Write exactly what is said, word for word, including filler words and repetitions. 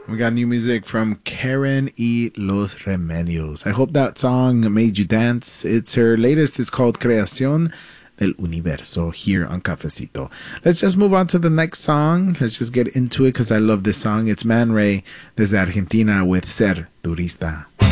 We got new music from Karen y Los Remedios. I hope that song made you dance. It's her latest. It's called Creación del Universo here on Cafecito. Let's just move on to the next song. Let's just get into it because I love this song. It's Man Ray desde Argentina with Ser Turista.